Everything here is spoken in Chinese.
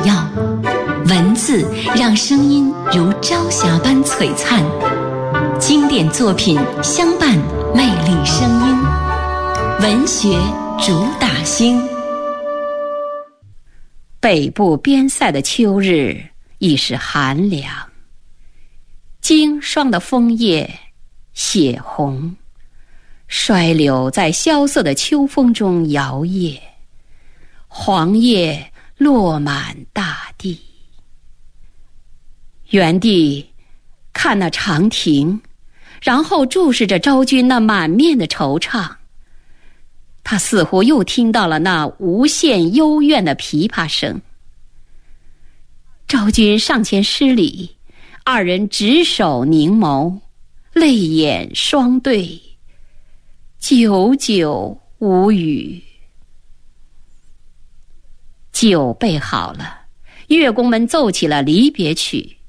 耀，文字让声音如朝霞般璀璨，经典作品相伴魅力声音，文学主打星。北部边塞的秋日已是寒凉，经霜的枫叶血红，衰柳在萧瑟的秋风中摇曳，黄叶落满大地。原地看那长亭，然后注视着昭君那满面的惆怅，他似乎又听到了那无限幽怨的琵琶声。昭君上前施礼，二人执手凝眸，泪眼双对，久久无语。酒备好了，乐工们奏起了离别曲。